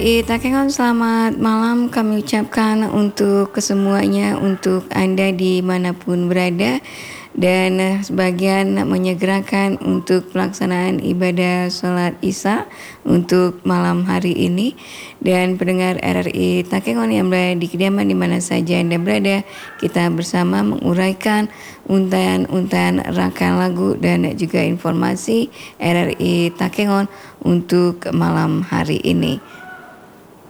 Takengon, selamat malam kami ucapkan untuk kesemuanya, untuk Anda dimanapun berada. Dan sebagian menyegerakan untuk pelaksanaan ibadah sholat Isya untuk malam hari ini. Dan pendengar RRI Takengon yang berada di kediaman di mana saja Anda berada, kita bersama menguraikan untayan-untayan rangkaian lagu dan juga informasi RRI Takengon untuk malam hari ini.